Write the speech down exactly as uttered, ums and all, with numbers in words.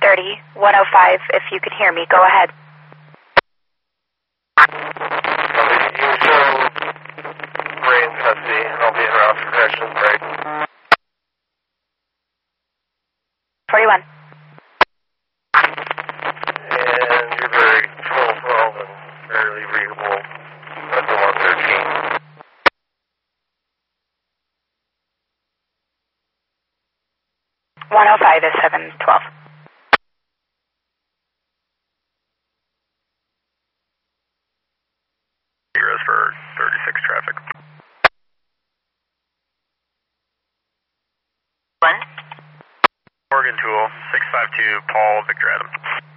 thirty, one oh five, if you can hear me, go ahead. You show brain custody, and I'll be in route for corrections break. forty-one. And you're very full twelve and barely readable at the one thirteen. one oh five is seven twelve. Heroes for thirty-six traffic. One. Morgan Tool, six five two, Paul Victor Adam.